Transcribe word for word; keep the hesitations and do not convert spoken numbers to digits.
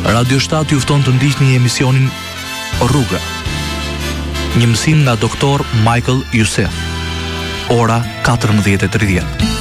Radio shtat ju fton të ndiqni emisionin Rruga. Një mësim nga doktor Michael Youssef. Ora katërmbëdhjetë e tridhjetë.